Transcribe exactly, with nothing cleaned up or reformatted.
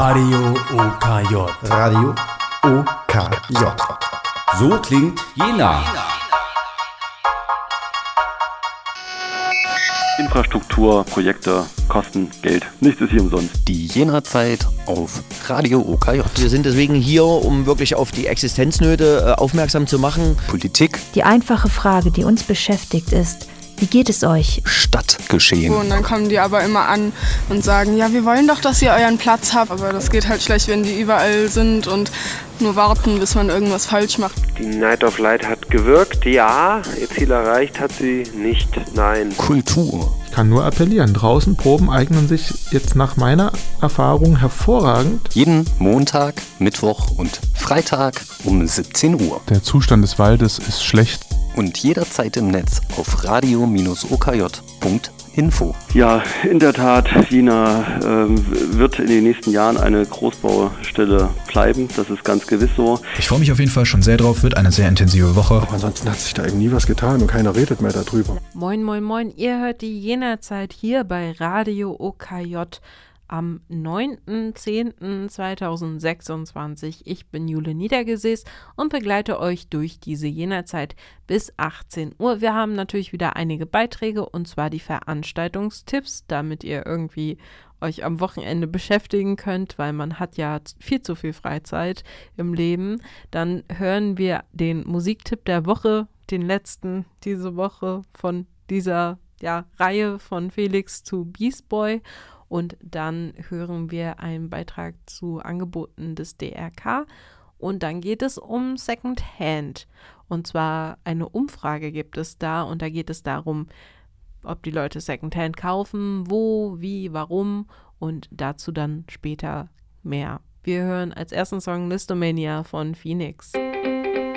Radio O K J. Radio O K J. So klingt Jena. Infrastruktur, Projekte, Kosten, Geld. Nichts ist hier umsonst. Die Jena-Zeit auf Radio O K J. Wir sind deswegen hier, um wirklich auf die Existenznöte äh, aufmerksam zu machen. Politik. Die einfache Frage, die uns beschäftigt, ist: Wie geht es euch? Stadtgeschehen. Und dann kommen die aber immer an und sagen, ja, wir wollen doch, dass ihr euren Platz habt. Aber das geht halt schlecht, wenn die überall sind und nur warten, bis man irgendwas falsch macht. Die Night of Light hat gewirkt, ja. Ihr Ziel erreicht hat sie nicht, nein. Kultur. Ich kann nur appellieren, draußen Proben eignen sich jetzt nach meiner Erfahrung hervorragend. Jeden Montag, Mittwoch und Freitag um siebzehn Uhr. Der Zustand des Waldes ist schlecht. Und jederzeit im Netz auf radio Bindestrich o k j Punkt info. Ja, in der Tat, Jena äh, wird in den nächsten Jahren eine Großbaustelle bleiben. Das ist ganz gewiss so. Ich freue mich auf jeden Fall schon sehr drauf. Wird eine sehr intensive Woche. Aber ansonsten hat sich da eben nie was getan und keiner redet mehr darüber. Moin, moin, moin. Ihr hört die Jena-Zeit hier bei Radio O K J am neunten zehnten zweitausendsechsundzwanzig. Ich bin Jule Niedergesäß und begleite euch durch diese Jena-Zeit bis achtzehn Uhr. Wir haben natürlich wieder einige Beiträge, und zwar die Veranstaltungstipps, damit ihr irgendwie euch am Wochenende beschäftigen könnt, weil man hat ja viel zu viel Freizeit im Leben. Dann hören wir den Musiktipp der Woche, den letzten diese Woche von dieser ja, Reihe von Felix zu Beast Boy. Und dann hören wir einen Beitrag zu Angeboten des D R K. Und dann geht es um Secondhand. Und zwar eine Umfrage gibt es da. Und da geht es darum, ob die Leute Secondhand kaufen, wo, wie, warum. Und dazu dann später mehr. Wir hören als ersten Song Listomania von Phoenix.